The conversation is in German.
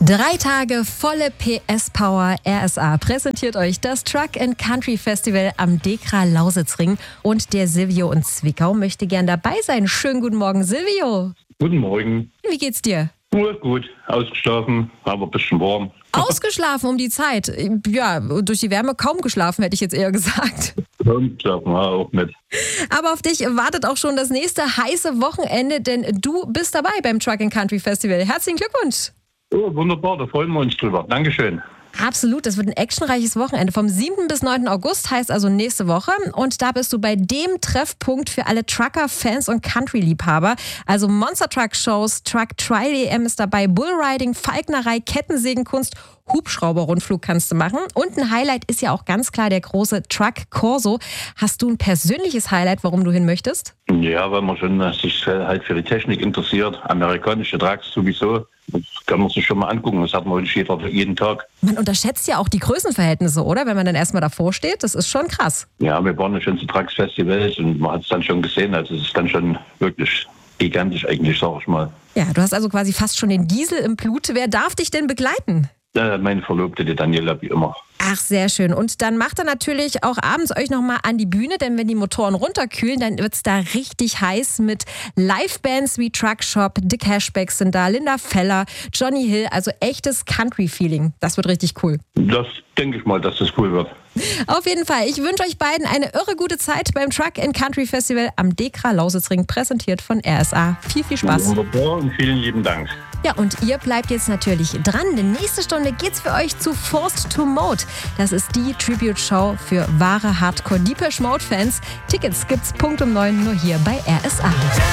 3 Tage volle PS-Power. RSA präsentiert euch das Truck and Country Festival am DEKRA Lausitzring. Und der Silvio in Zwickau möchte gern dabei sein. Schönen guten Morgen, Silvio. Guten Morgen. Wie geht's dir? Gut, ausgeschlafen, aber ein bisschen warm. Ausgeschlafen um die Zeit? Ja, durch die Wärme kaum geschlafen, hätte ich jetzt eher gesagt. Schlafen wir auch mit. Aber auf dich wartet auch schon das nächste heiße Wochenende, denn du bist dabei beim Truck and Country Festival. Herzlichen Glückwunsch. Oh, wunderbar, da freuen wir uns drüber. Dankeschön. Absolut, das wird ein actionreiches Wochenende. Vom 7. bis 9. August heißt also nächste Woche. Und da bist du bei dem Treffpunkt für alle Trucker, Fans und Country-Liebhaber. Also Monster-Truck-Shows, Truck-Trial-EM ist dabei, Bullriding, Falknerei, Kettensägenkunst, Hubschrauber-Rundflug kannst du machen. Und ein Highlight ist ja auch ganz klar der große Truck Corso. Hast du ein persönliches Highlight, warum du hin möchtest? Ja, weil man schon sich halt für die Technik interessiert. Amerikanische Trucks sowieso. Das kann man sich schon mal angucken. Das hat man jeden Tag. Man unterschätzt ja auch die Größenverhältnisse, oder? Wenn man dann erstmal davor steht, das ist schon krass. Ja, wir waren ja schon zu Trucks-Festivals und man hat es dann schon gesehen. Also es ist dann schon wirklich gigantisch eigentlich, sag ich mal. Ja, du hast also quasi fast schon den Diesel im Blut. Wer darf dich denn begleiten? Meine Verlobte, die Daniela, wie immer. Ach, sehr schön. Und dann macht ihr natürlich auch abends euch nochmal an die Bühne, denn wenn die Motoren runterkühlen, dann wird es da richtig heiß mit Livebands wie Truck Shop, The Cashbacks sind da, Linda Feller, Johnny Hill, also echtes Country-Feeling. Das wird richtig cool. Das denke ich mal, dass das cool wird. Auf jeden Fall. Ich wünsche euch beiden eine irre gute Zeit beim Truck and Country Festival am DEKRA Lausitzring, präsentiert von RSA. Viel Spaß. Wunderbar und vielen lieben Dank. Ja, und ihr bleibt jetzt natürlich dran, denn nächste Stunde geht's für euch zu Forced to Mode. Das ist die Tribute-Show für wahre Hardcore-Depeche Mode-Fans. Tickets gibt's Punkt um 9 nur hier bei RSA.